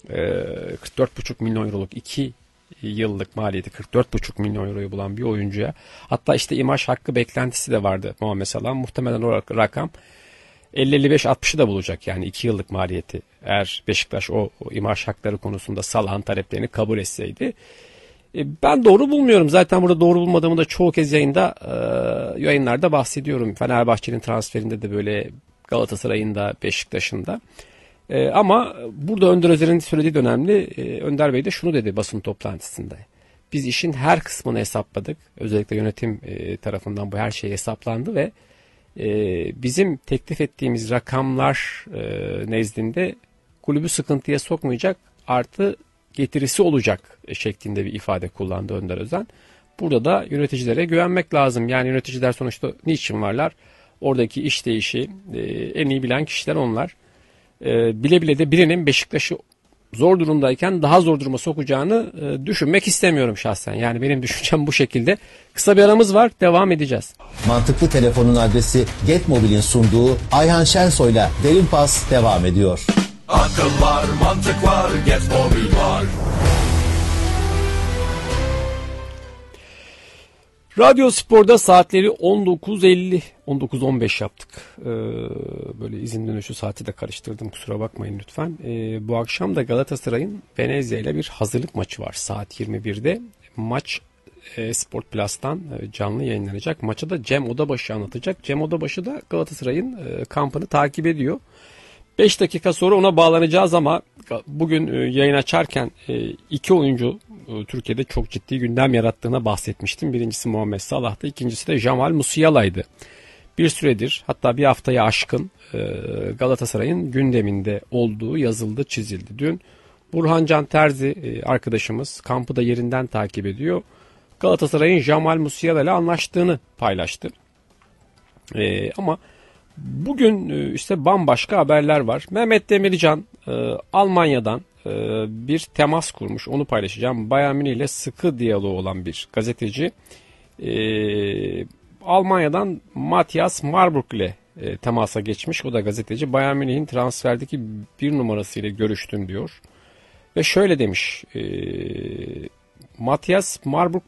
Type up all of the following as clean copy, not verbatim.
44,5 milyon euroluk 2 yıllık maliyeti 44,5 milyon euroyu bulan bir oyuncuya, hatta işte imaj hakkı beklentisi de vardı Muhammed Salah. Muhtemelen o rakam 50-55-60'ı da bulacak, yani 2 yıllık maliyeti. Eğer Beşiktaş o imaj hakları konusunda Salah'ın taleplerini kabul etseydi. Ben doğru bulmuyorum. Zaten burada doğru bulmadığımı da çoğu kez yayınlarda bahsediyorum. Fenerbahçe'nin transferinde de böyle, Galatasaray'ın da, Beşiktaş'ın da. Ama burada Önder Özer'in söylediği de önemli. Önder Bey de şunu dedi basın toplantısında: biz işin her kısmını hesapladık. Özellikle yönetim tarafından bu her şey hesaplandı ve bizim teklif ettiğimiz rakamlar nezdinde kulübü sıkıntıya sokmayacak, artı getirisi olacak şeklinde bir ifade kullandı Önder Özen. Burada da yöneticilere güvenmek lazım. Yani yöneticiler sonuçta niçin varlar? Oradaki işleyişi en iyi bilen kişiler onlar. Bile bile de birinin Beşiktaş'ı zor durumdayken daha zor duruma sokacağını düşünmek istemiyorum şahsen. Yani benim düşüncem bu şekilde. Kısa bir aramız var, devam edeceğiz. Mantıklı Telefon'un adresi Getmobil'in sunduğu Ayhan Şensoy'la Derin Pas devam ediyor. Akıl var, mantık var, Getmobil var. Radyo Spor'da saatleri 19.50, 19.15 yaptık. Böyle izin dönüşü saati de karıştırdım, kusura bakmayın lütfen. Bu akşam da Galatasaray'ın Venezia ile bir hazırlık maçı var saat 21'de. Maç Sport Plus'tan canlı yayınlanacak. Maçı da Cem Odabaşı anlatacak. Cem Odabaşı da Galatasaray'ın kampını takip ediyor. 5 dakika sonra ona bağlanacağız ama bugün yayın açarken iki oyuncu Türkiye'de çok ciddi gündem yarattığına bahsetmiştim. Birincisi Muhammed Salah'tı, ikincisi de Jamal Musiala'ydı. Bir süredir, hatta bir haftaya aşkın Galatasaray'ın gündeminde olduğu yazıldı, çizildi. Dün Burhan Can Terzi arkadaşımız kampı da yerinden takip ediyor. Galatasaray'ın Jamal Musiala ile anlaştığını paylaştı. Ama bugün işte bambaşka haberler var. Mehmet Demircan Almanya'dan bir temas kurmuş. Onu paylaşacağım. Bayern Münih ile sıkı diyaloğu olan bir gazeteci. Almanya'dan Matthias Marburg ile temasa geçmiş. O da gazeteci. Bayern Münih'in transferdeki bir numarasıyla görüştüm diyor. Ve şöyle demiş. Matthias Marburg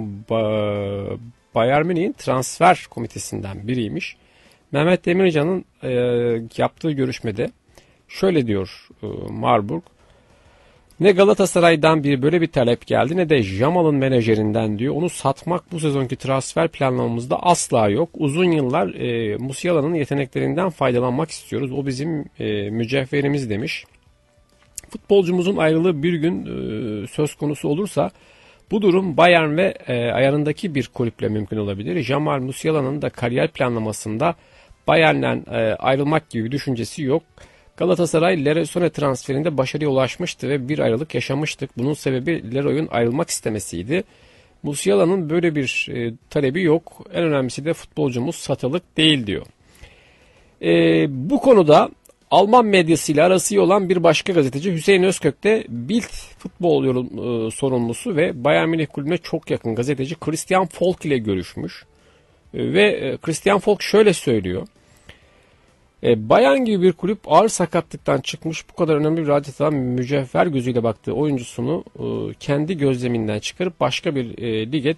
Bayern Münih'in transfer komitesinden biriymiş. Mehmet Demircan'ın yaptığı görüşmede şöyle diyor Marburg: ne Galatasaray'dan böyle bir talep geldi ne de Jamal'ın menajerinden diyor. Onu satmak bu sezonki transfer planlamamızda asla yok. Uzun yıllar Musiala'nın yeteneklerinden faydalanmak istiyoruz. O bizim mücevherimiz demiş. Futbolcumuzun ayrılığı bir gün söz konusu olursa bu durum Bayern ve ayarındaki bir kulüple mümkün olabilir. Jamal Musiala'nın da kariyer planlamasında Bayern'den ayrılmak gibi bir düşüncesi yok. Galatasaray Leroy Sané transferinde başarıya ulaşmıştı ve bir ayrılık yaşamıştık. Bunun sebebi Leroy'un ayrılmak istemesiydi. Musiala'nın böyle bir talebi yok. En önemlisi de futbolcumuz satılık değil diyor. Bu konuda Alman medyasıyla arası iyi olan bir başka gazeteci Hüseyin Özkök de Bild futbol sorumlusu ve Bayern Münih kulübüne çok yakın gazeteci Christian Falk ile görüşmüş. Ve Christian Falk şöyle söylüyor: Bayern gibi bir kulüp ağır sakatlıktan çıkmış, bu kadar önemli bir radyadan mücevher gözüyle baktığı oyuncusunu kendi gözleminden çıkarıp başka bir lige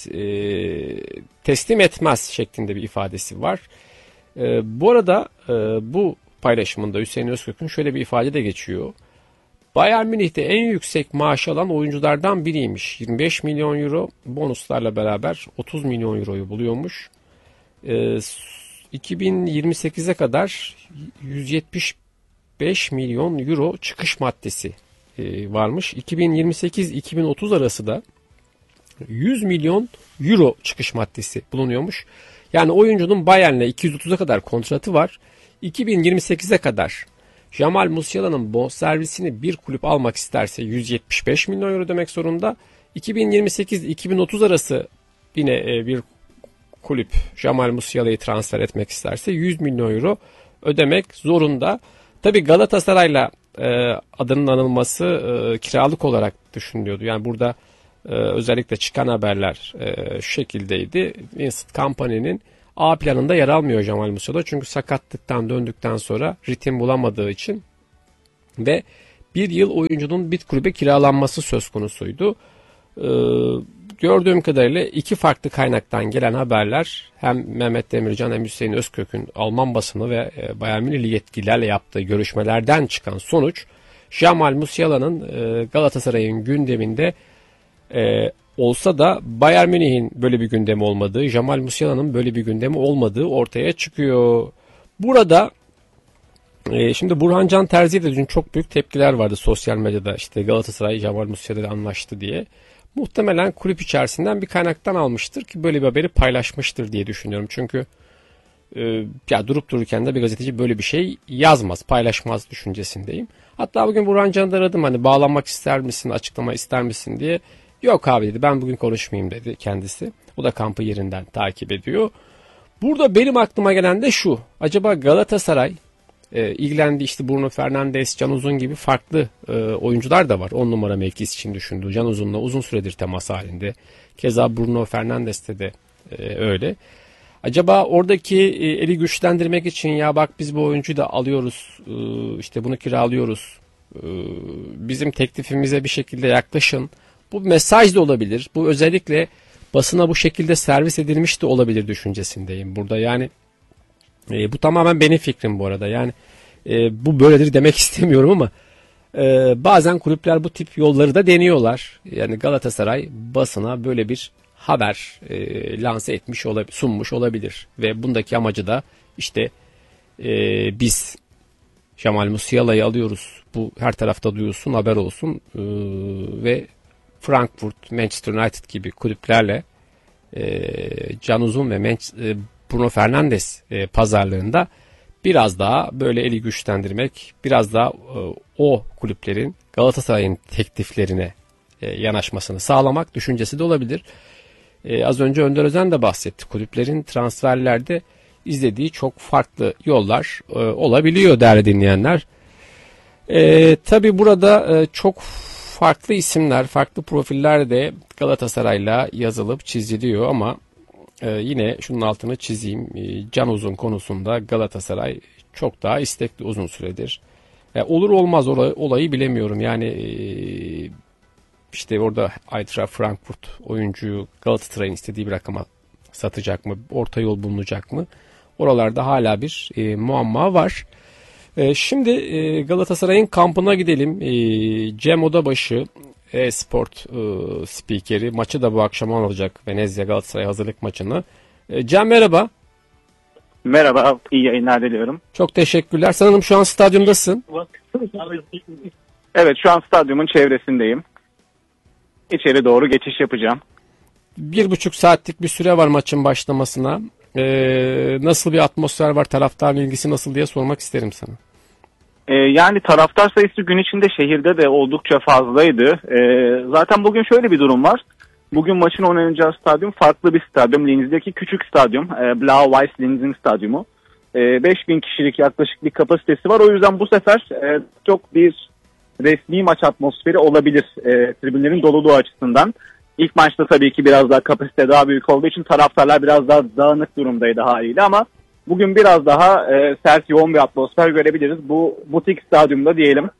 teslim etmez şeklinde bir ifadesi var. Bu arada bu paylaşımında Hüseyin Özkök'ün şöyle bir ifade de geçiyor. Bayern Münih'te en yüksek maaş alan oyunculardan biriymiş. 25 milyon euro, bonuslarla beraber 30 milyon euroyu buluyormuş. 2028'e kadar 175 milyon euro çıkış maddesi varmış. 2028-2030 arası da 100 milyon euro çıkış maddesi bulunuyormuş. Yani oyuncunun Bayern'le 230'a kadar kontratı var. 2028'e kadar Jamal Musiala'nın bonservisini bir kulüp almak isterse 175 milyon euro demek zorunda. 2028-2030 arası yine bir kulüp Jamal Musiala'yı transfer etmek isterse 100 milyon euro ödemek zorunda. Tabii Galatasaray'la adının anılması kiralık olarak düşünülüyordu. Yani burada özellikle çıkan haberler şu şekildeydi. Vincent Kompany'nin A planında yer almıyor Jamal Musiala. Çünkü sakatlıktan döndükten sonra ritim bulamadığı için ve bir yıl oyuncunun bir kulübe kiralanması söz konusuydu. Gördüğüm kadarıyla iki farklı kaynaktan gelen haberler, hem Mehmet Demircan hem Hüseyin Özkök'ün Alman basını ve Bayern Münihli yetkililerle yaptığı görüşmelerden çıkan sonuç, Jamal Musiala'nın Galatasaray'ın gündeminde olsa da Bayern Münih'in böyle bir gündemi olmadığı, Jamal Musiala'nın böyle bir gündemi olmadığı ortaya çıkıyor. Burada şimdi Burhan Can Terzi'ye de dün çok büyük tepkiler vardı sosyal medyada, işte Galatasaray Jamal Musiala'yla anlaştı diye. Muhtemelen kulüp içerisinden bir kaynaktan almıştır ki böyle bir haberi paylaşmıştır diye düşünüyorum. Çünkü ya durup dururken de bir gazeteci böyle bir şey yazmaz, paylaşmaz düşüncesindeyim. Hatta bugün Burhan Can'ı da aradım, hani bağlanmak ister misin, açıklama ister misin diye. Yok abi dedi, ben bugün konuşmayayım dedi kendisi. O da kampı yerinden takip ediyor. Burada benim aklıma gelen de şu: acaba Galatasaray ilgilendi, işte Bruno Fernandes, Can Uzun gibi farklı oyuncular da var. 10 numara mevkisi için düşündü. Can Uzun'la uzun süredir temas halinde. Keza Bruno Fernandes'te de öyle. Acaba oradaki eli güçlendirmek için, ya bak biz bu oyuncuyu da alıyoruz, işte bunu kiralıyoruz, bizim teklifimize bir şekilde yaklaşın. Bu mesaj da olabilir. Bu özellikle basına bu şekilde servis edilmiş de olabilir düşüncesindeyim burada. Yani bu tamamen benim fikrim bu arada. Yani bu böyledir demek istemiyorum ama bazen kulüpler bu tip yolları da deniyorlar. Yani Galatasaray basına böyle bir haber lanse etmiş olabilir, sunmuş olabilir ve bundaki amacı da işte biz Jamal Musiala'yı alıyoruz. Bu her tarafta duyulsun, haber olsun ve Frankfurt, Manchester United gibi kulüplerle Can Uzun ve Bruno Fernandes pazarlığında biraz daha böyle eli güçlendirmek, biraz daha o kulüplerin Galatasaray'ın tekliflerine yanaşmasını sağlamak düşüncesi de olabilir. Az önce Önder Özen de bahsetti. Kulüplerin transferlerde izlediği çok farklı yollar olabiliyor değerli dinleyenler. Tabii burada çok farklı isimler, farklı profiller de Galatasaray'la yazılıp çiziliyor ama yine şunun altını çizeyim. Can Uzun konusunda Galatasaray çok daha istekli uzun süredir. Olur olmaz olayı bilemiyorum. Yani işte orada Eintracht Frankfurt oyuncuyu Galatasaray'ın istediği bir rakama satacak mı? Orta yol bulunacak mı? Oralarda hala bir muamma var. Şimdi Galatasaray'ın kampına gidelim. Cem Odabaşı, e-sport spikeri, maçı da bu akşam olacak, Venezia Galatasaray hazırlık maçını. Cem merhaba. Merhaba, iyi yayınlar diliyorum. Çok teşekkürler. Sanırım şu an stadyumdasın. Evet, şu an stadyumun çevresindeyim. İçeri doğru geçiş yapacağım. 1,5 saatlik bir süre var maçın başlamasına. Nasıl bir atmosfer var, taraftarın ilgisi nasıl diye sormak isterim sana. Yani taraftar sayısı gün içinde şehirde de oldukça fazlaydı. Zaten bugün şöyle bir durum var. Bugün maçın oynanacağı stadyum farklı bir stadyum. Linz'deki küçük stadyum. Blau-Weiß Linz'in stadyumu. 5000 kişilik yaklaşık bir kapasitesi var. O yüzden bu sefer çok bir resmi maç atmosferi olabilir. Tribünlerin doluluğu açısından. İlk maçta tabii ki biraz daha kapasite daha büyük olduğu için taraftarlar biraz daha dağınık durumdaydı haliyle ama bugün biraz daha sert, yoğun bir atmosfer görebiliriz. Bu butik stadyumda diyelim.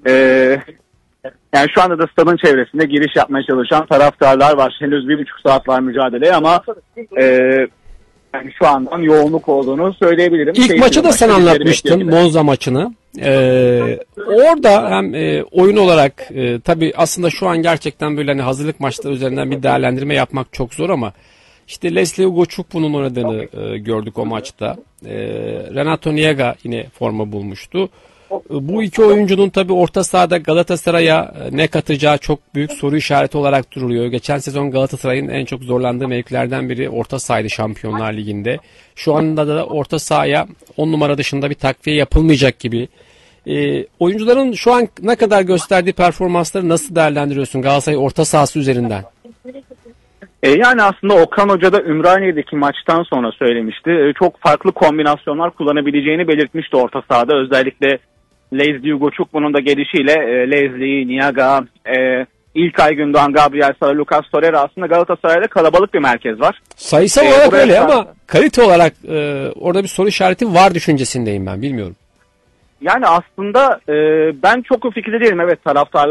Yani şu anda da stadın çevresinde giriş yapmaya çalışan taraftarlar var. Henüz 1,5 saat var mücadeleye ama yani şu andan yoğunluk olduğunu söyleyebilirim. İlk maçı da sen anlatmıştın, Monza maçını. Orada hem oyun olarak tabii aslında şu an gerçekten böyle hani hazırlık maçları üzerinden bir değerlendirme yapmak çok zor ama işte Leslie Ugochukwu oynadığını gördük o maçta. Renato Niega yine forma bulmuştu. Bu iki oyuncunun tabii orta sahada Galatasaray'a ne katacağı çok büyük soru işareti olarak duruluyor. Geçen sezon Galatasaray'ın en çok zorlandığı mevkilerden biri orta sahaydı Şampiyonlar Ligi'nde. Şu anda da orta sahaya 10 numara dışında bir takviye yapılmayacak gibi. Oyuncuların şu an ne kadar gösterdiği performansları nasıl değerlendiriyorsun Galatasaray orta sahası üzerinden? Yani aslında Okan Hoca da Ümraniye'deki maçtan sonra söylemişti. Çok farklı kombinasyonlar kullanabileceğini belirtmişti orta sahada. Özellikle Leslie Ugochukwu da gelişiyle Leslie, Niaga, İlkay Gündoğan, Gabriel Sara, Lucas Torreira aslında Galatasaray'da kalabalık bir merkez var. Sayısal olarak öyle ama kalite olarak orada bir soru işareti var düşüncesindeyim ben, bilmiyorum. Yani aslında ben çok o fikirde değilim. Evet, taraftarlar